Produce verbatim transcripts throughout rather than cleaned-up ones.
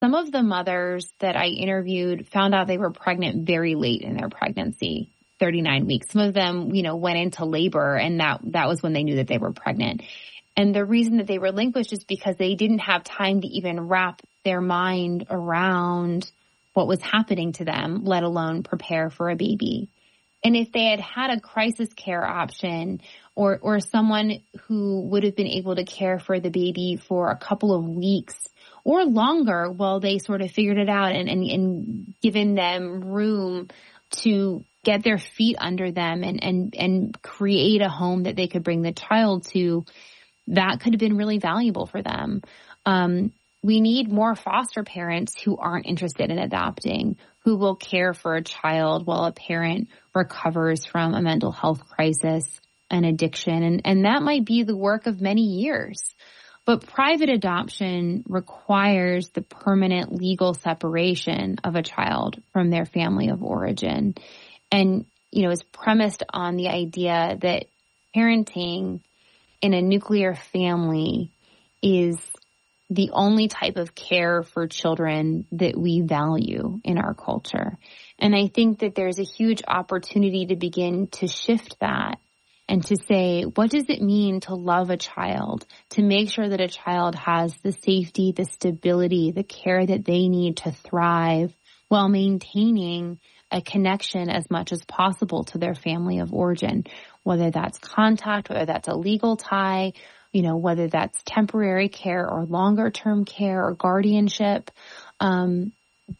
some of the mothers that I interviewed found out they were pregnant very late in their pregnancy, thirty-nine weeks. Some of them, you know, went into labor, and that, that was when they knew that they were pregnant. And the reason that they relinquished is because they didn't have time to even wrap their mind around what was happening to them, let alone prepare for a baby. And if they had had a crisis care option or, or someone who would have been able to care for the baby for a couple of weeks or longer while they sort of figured it out and, and, and given them room to get their feet under them and, and, and create a home that they could bring the child to, that could have been really valuable for them. Um, we need more foster parents who aren't interested in adopting, who will care for a child while a parent recovers from a mental health crisis and addiction. And, and that might be the work of many years. But private adoption requires the permanent legal separation of a child from their family of origin. And, you know, is premised on the idea that parenting in a nuclear family is the only type of care for children that we value in our culture. And I think that there's a huge opportunity to begin to shift that and to say, what does it mean to love a child, to make sure that a child has the safety, the stability, the care that they need to thrive while maintaining a connection as much as possible to their family of origin, whether that's contact, whether that's a legal tie, you know, whether that's temporary care or longer term care or guardianship. Um,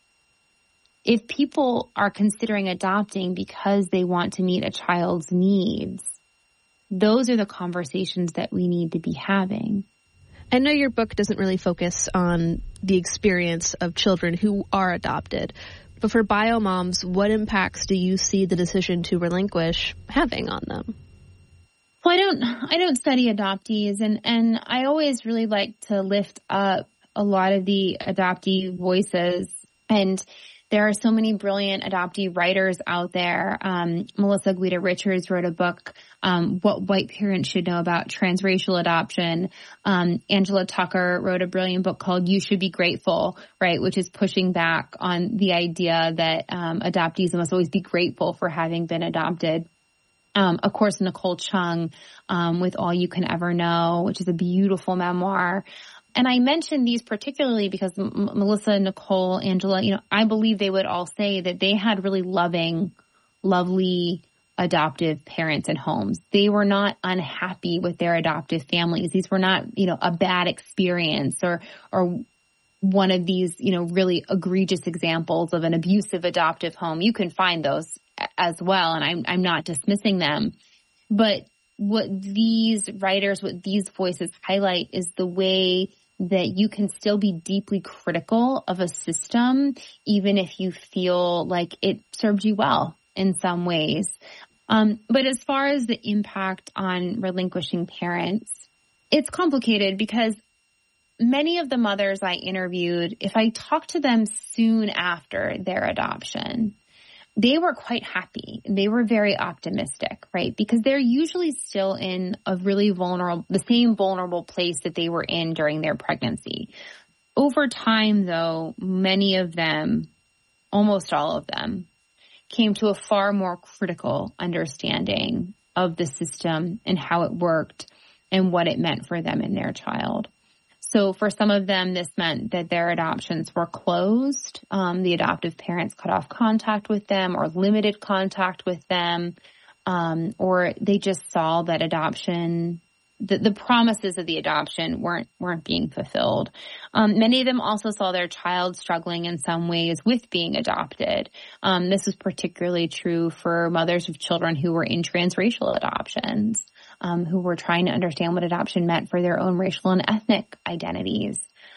if people are considering adopting because they want to meet a child's needs, those are the conversations that we need to be having. I know your book doesn't really focus on the experience of children who are adopted, but for bio moms, what impacts do you see the decision to relinquish having on them? Well, I don't, I don't study adoptees, and, and I always really like to lift up a lot of the adoptee voices. And there are so many brilliant adoptee writers out there. Um, Melissa Guida Richards wrote a book, um, What White Parents Should Know About Transracial Adoption. Um, Angela Tucker wrote a brilliant book called You Should Be Grateful, right, which is pushing back on the idea that um, adoptees must always be grateful for having been adopted. Um, of course, Nicole Chung, um, with All You Can Ever Know, which is a beautiful memoir. And I mention these particularly because M- Melissa, Nicole, Angela, you know, I believe they would all say that they had really loving, lovely adoptive parents and homes. They were not unhappy with their adoptive families. These were not, you know, a bad experience or, or one of these, you know, really egregious examples of an abusive adoptive home. You can find those as well, and I'm, I'm not dismissing them. But what these writers, what these voices highlight is the way that you can still be deeply critical of a system, even if you feel like it served you well in some ways. Um, but as far as the impact on relinquishing parents, it's complicated because many of the mothers I interviewed, if I talked to them soon after their adoption, they were quite happy. They were very optimistic, right? Because they're usually still in a really vulnerable, the same vulnerable place that they were in during their pregnancy. Over time, though, many of them, almost all of them, came to a far more critical understanding of the system and how it worked and what it meant for them and their child. So for some of them, this meant that their adoptions were closed. Um, the adoptive parents cut off contact with them or limited contact with them, um, or they just saw that adoption, the, the promises of the adoption weren't weren't being fulfilled. Um, many of them also saw their child struggling in some ways with being adopted. Um, this was particularly true for mothers of children who were in transracial adoptions. Um, who were trying to understand what adoption meant for their own racial and ethnic identities.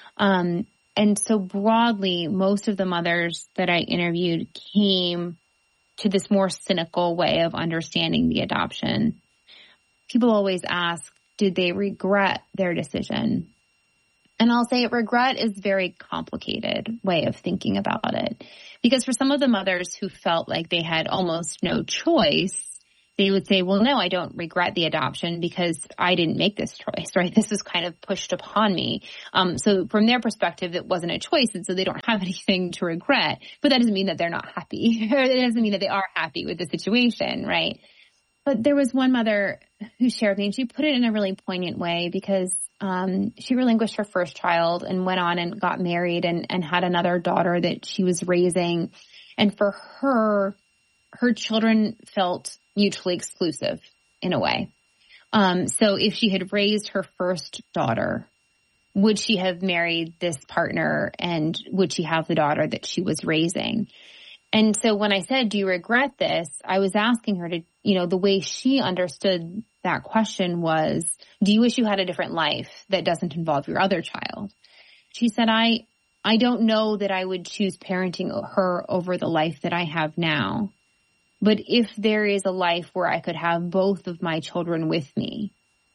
Um, and so broadly, most of the mothers that I interviewed came to this more cynical way of understanding the adoption. People always ask, did they regret their decision? And I'll say regret is a very complicated way of thinking about it. Because for some of the mothers who felt like they had almost no choice, they would say, well, no, I don't regret the adoption because I didn't make this choice, right? This was kind of pushed upon me. Um, so from their perspective, it wasn't a choice. And so they don't have anything to regret, but that doesn't mean that they're not happy. It doesn't mean that they are happy with the situation, right? But there was one mother who shared with me, and she put it in a really poignant way because um, she relinquished her first child and went on and got married and, and had another daughter that she was raising. And for her, her children felt mutually exclusive in a way. Um, so if she had raised her first daughter, would she have married this partner and would she have the daughter that she was raising? And so when I said, do you regret this? I was asking her to, you know, the way she understood that question was, do you wish you had a different life that doesn't involve your other child? She said, I, I don't know that I would choose parenting her over the life that I have now. But if there is a life where I could have both of my children with me,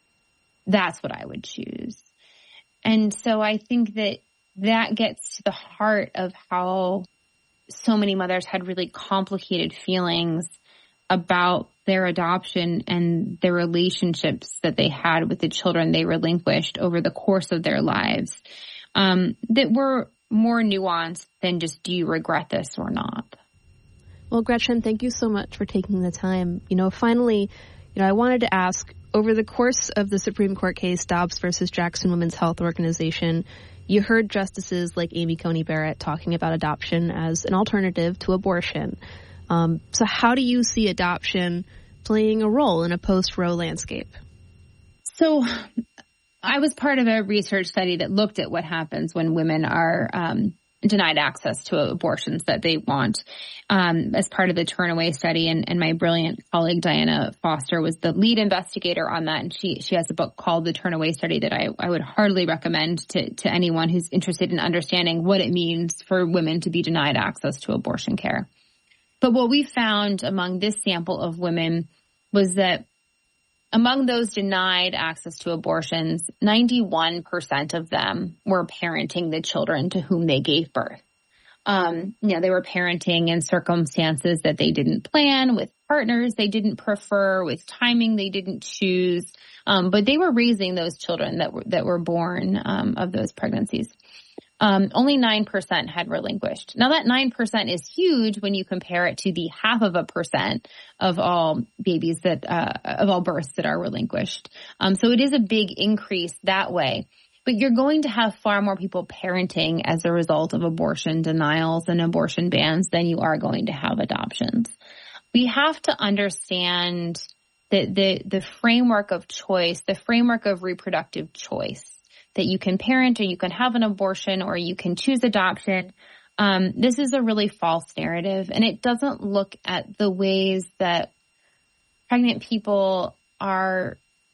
that's what I would choose. And so I think that that gets to the heart of how so many mothers had really complicated feelings about their adoption and their relationships that they had with the children they relinquished over the course of their lives, um, that were more nuanced than just, do you regret this or not? Well, Gretchen, thank you so much for taking the time. You know, finally, you know, I wanted to ask, over the course of the Supreme Court case, Dobbs versus Jackson Women's Health Organization, you heard justices like Amy Coney Barrett talking about adoption as an alternative to abortion. Um, so how do you see adoption playing a role in a post-Roe landscape? So I was part of a research study that looked at what happens when women are um, denied access to abortions that they want um, as part of the Turnaway study. And, and my brilliant colleague, Diana Foster, was the lead investigator on that. And she she has a book called The Turnaway Study that I, I would heartily recommend to, to anyone who's interested in understanding what it means for women to be denied access to abortion care. But what we found among this sample of women was that among those denied access to abortions, ninety-one percent of them were parenting the children to whom they gave birth. Um, you know, they were parenting in circumstances that they didn't plan, with partners they didn't prefer, with timing they didn't choose. Um, but they were raising those children that were, that were born um, of those pregnancies. Um, only nine percent had relinquished. Now that nine percent is huge when you compare it to the half of a percent of all babies that, uh, of all births that are relinquished. Um, so it is a big increase that way. But you're going to have far more people parenting as a result of abortion denials and abortion bans than you are going to have adoptions. We have to understand that the, the framework of choice, the framework of reproductive choice, that you can parent or you can have an abortion or you can choose adoption. Um, this is a really false narrative, and it doesn't look at the ways that pregnant people are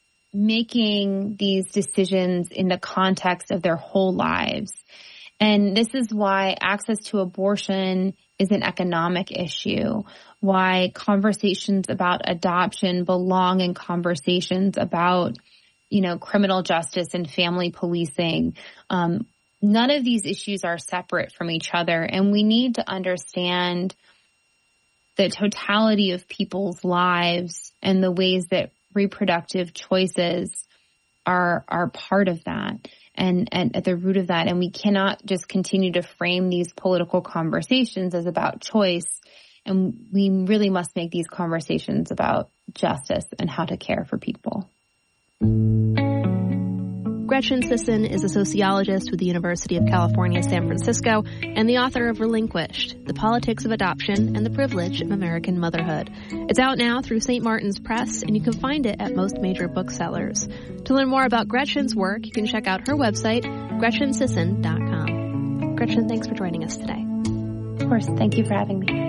making these decisions in the context of their whole lives. And this is why access to abortion is an economic issue, why conversations about adoption belong in conversations about, you know, criminal justice and family policing. Um, none of these issues are separate from each other, and we need to understand the totality of people's lives and the ways that reproductive choices are are part of that and, and at the root of that. And we cannot just continue to frame these political conversations as about choice. And we really must make these conversations about justice and how to care for people. Gretchen Sisson is a sociologist with the University of California, San Francisco, and the author of Relinquished, The Politics of Adoption and the Privilege of American Motherhood. It's out now through Saint Martin's Press, and you can find it at most major booksellers. To learn more about Gretchen's work, you can check out her website, gretchen sisson dot com. Gretchen, thanks for joining us today. Of course. Thank you for having me.